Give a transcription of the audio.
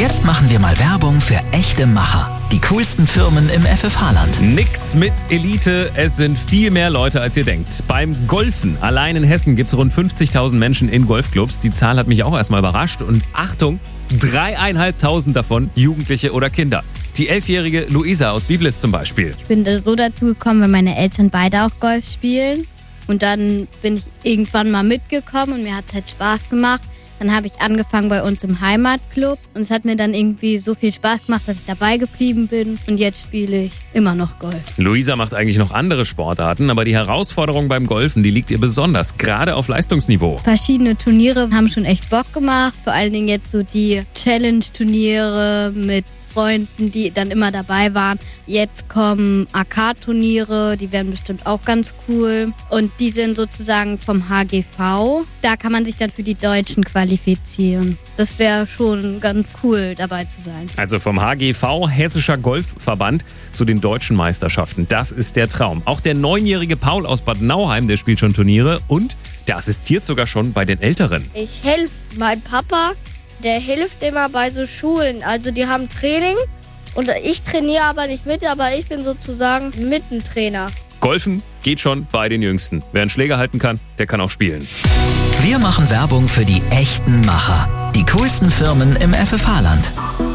Jetzt machen wir mal Werbung für echte Macher. Die coolsten Firmen im FFH-Land. Nix mit Elite, es sind viel mehr Leute, als ihr denkt. Beim Golfen, allein in Hessen, gibt es rund 50.000 Menschen in Golfclubs. Die Zahl hat mich auch erstmal überrascht. Und Achtung, 3.500 davon Jugendliche oder Kinder. Die 11-jährige Luisa aus Biblis zum Beispiel. Ich bin da so dazu gekommen, weil meine Eltern beide auch Golf spielen. Und dann bin ich irgendwann mal mitgekommen und mir hat es halt Spaß gemacht. Dann habe ich angefangen bei uns im Heimatclub und es hat mir dann irgendwie so viel Spaß gemacht, dass ich dabei geblieben bin und jetzt spiele ich immer noch Golf. Luisa macht eigentlich noch andere Sportarten, aber die Herausforderung beim Golfen, die liegt ihr besonders, gerade auf Leistungsniveau. Verschiedene Turniere haben schon echt Bock gemacht, vor allen Dingen jetzt so die Challenge-Turniere mit Freunden, die dann immer dabei waren. Jetzt kommen AK-Turniere, die werden bestimmt auch ganz cool. Und die sind sozusagen vom HGV. Da kann man sich dann für die Deutschen qualifizieren. Das wäre schon ganz cool, dabei zu sein. Also vom HGV, Hessischer Golfverband, zu den deutschen Meisterschaften. Das ist der Traum. Auch der 9-jährige Paul aus Bad Nauheim, der spielt schon Turniere und der assistiert sogar schon bei den Älteren. Ich helfe meinem Papa. Der hilft immer bei so Schulen. Also die haben Training und ich trainiere aber nicht mit, aber ich bin sozusagen Mittentrainer. Golfen geht schon bei den Jüngsten. Wer einen Schläger halten kann, der kann auch spielen. Wir machen Werbung für die echten Macher. Die coolsten Firmen im FFH-Land.